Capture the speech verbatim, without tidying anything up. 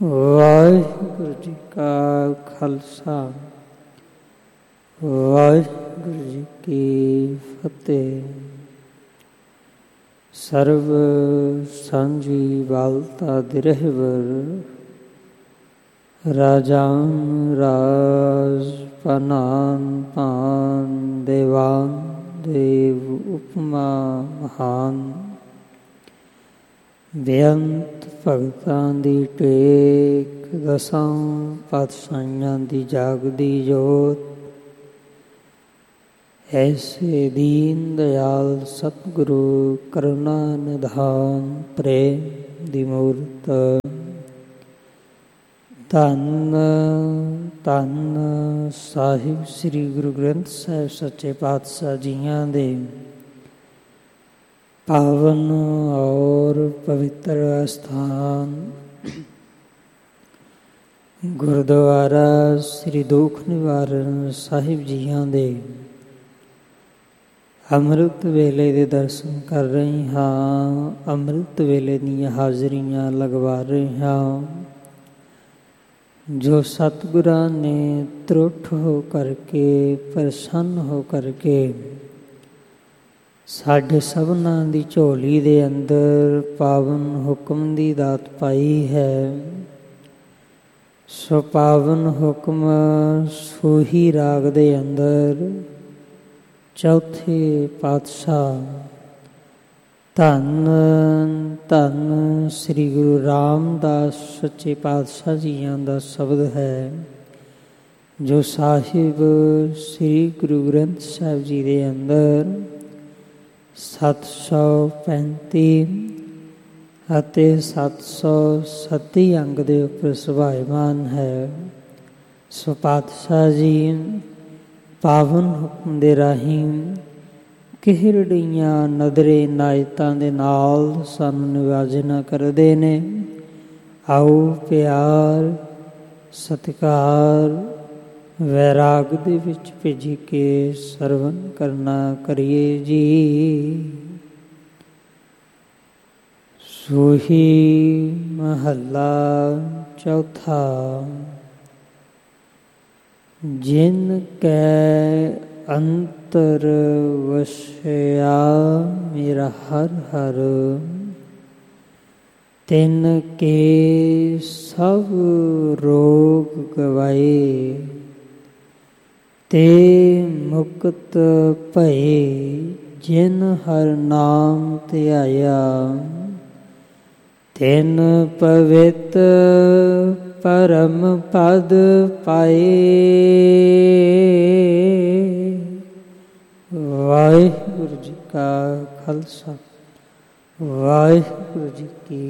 ਵਾਹਿਗੁਰੂ ਜੀ ਕਾ ਖਾਲਸਾ ਵਾਹਿਗੁਰੂ ਜੀ ਕੀ ਫਤਿਹ। ਸਰਬ ਸਾਂਝੀ ਵਾਲਤਾ ਦਿਰਹਿਵਰ ਰਾਜਾਨ ਰਾਜ ਪਨਾਨ ਪਾਨ ਦੇਵਾਨ ਦੇਵ ਉਪਮਾ ਮਹਾਨ। ਬੇਅੰਤ ਭਗਤਾਂ ਦੀ ਟੇਕ ਦਸਾਂ ਪਾਤਸ਼ਾਹੀਆਂ ਦੀ ਜਾਗਦੀ ਜੋਤ। ਐਸੇ ਦੀਨ ਦਿਆਲ ਸਤਿਗੁਰੂ ਕਰੁਣਾ ਨਿਧਾਨ ਪ੍ਰੇਮ ਦੀ ਮੂਰਤ। ਧੰਨ ਧੰਨ ਸਾਹਿਬ ਸ੍ਰੀ ਗੁਰੂ ਗ੍ਰੰਥ ਸਾਹਿਬ ਸੱਚੇ ਪਾਤਸ਼ਾਹ ਜੀਆਂ ਦੇ ਪਾਵਨ ਔਰ ਪਵਿੱਤਰ ਅਸਥਾਨ ਗੁਰਦੁਆਰਾ ਸ੍ਰੀ ਦੁੱਖ ਨਿਵਾਰਨ ਸਾਹਿਬ ਜੀਆਂ ਦੇ ਅੰਮ੍ਰਿਤ ਵੇਲੇ ਦੇ ਦਰਸ਼ਨ ਕਰ ਰਹੇ ਹਾਂ। ਅੰਮ੍ਰਿਤ ਵੇਲੇ ਦੀਆਂ ਹਾਜ਼ਰੀਆਂ ਲਗਵਾ ਰਹੇ ਹਾਂ। ਜੋ ਸਤਿਗੁਰਾਂ ਨੇ ਤਰੁੱਠ ਹੋ ਕਰਕੇ ਪ੍ਰਸੰਨ ਹੋ ਕਰਕੇ ਸਾਡੇ ਸਭਨਾਂ ਦੀ ਝੋਲੀ ਦੇ ਅੰਦਰ ਪਾਵਨ ਹੁਕਮ ਦੀ ਦਾਤ ਪਾਈ ਹੈ। ਸੋ ਪਾਵਨ ਹੁਕਮ ਸੂਹੀ ਰਾਗ ਦੇ ਅੰਦਰ ਚੌਥੇ ਪਾਤਸ਼ਾਹ ਧੰਨ ਧੰਨ ਸ੍ਰੀ ਗੁਰੂ ਰਾਮਦਾਸ ਸੱਚੇ ਪਾਤਸ਼ਾਹ ਜੀਆਂ ਦਾ ਸ਼ਬਦ ਹੈ, ਜੋ ਸਾਹਿਬ ਸ੍ਰੀ ਗੁਰੂ ਗ੍ਰੰਥ ਸਾਹਿਬ ਜੀ ਦੇ ਅੰਦਰ ਸੱਤ ਸੌ ਪੈਂਤੀ ਅਤੇ ਸੱਤ ਸੌ ਸੱਤੀ ਅੰਗ ਦੇ ਉੱਪਰ ਸੁਭਾਇਮਾਨ ਹੈ। ਸੋ ਪਾਤਸ਼ਾਹ ਜੀ ਪਾਵਨ ਹੁਕਮ ਦੇ ਰਾਹੀਂ ਕਿਹੜੀਆਂ ਨਦਰੇ ਨਾਇਤਾਂ ਦੇ ਨਾਲ ਸਾਨੂੰ ਨਿਵਾਜਣਾ ਕਰਦੇ ਨੇ। ਆਓ ਪਿਆਰ ਸਤਿਕਾਰ ਵੈਰਾਗ ਦੇ ਵਿੱਚ ਭਿੱਜ ਕੇ ਸਰਵਨ ਕਰਨਾ ਕਰੀਏ ਜੀ। ਸੂਹੀ ਮਹੱਲਾ ਚੌਥਾ। ਜਿਨ ਕੈ ਅੰਤਰ ਵਸਿਆ ਮੇਰਾ ਹਰ ਹਰ, ਤਿਨ ਕੇ ਸਭ ਰੋਗ ਗਵਾਏ। ਤੇ ਮੁਕਤ ਭਏ ਜਿਨ ਹਰ ਨਾਮ ਧਿਆਇਆ, ਤਿਨ ਪਵਿੱਤ ਪਰਮ ਪਦ ਪਾਏ। ਵਾਹਿਗੁਰੂ ਜੀ ਕਾ ਖਾਲਸਾ ਵਾਹਿਗੁਰੂ ਜੀ ਕੀ